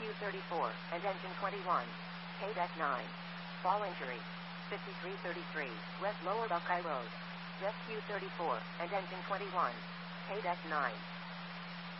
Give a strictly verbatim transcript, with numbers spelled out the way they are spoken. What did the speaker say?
Q thirty-four, and engine twenty-one. K nine. Fall injury. fifty-three thirty-three, West Lower Buckeye Road. Q thirty-four, and engine twenty-one. K nine.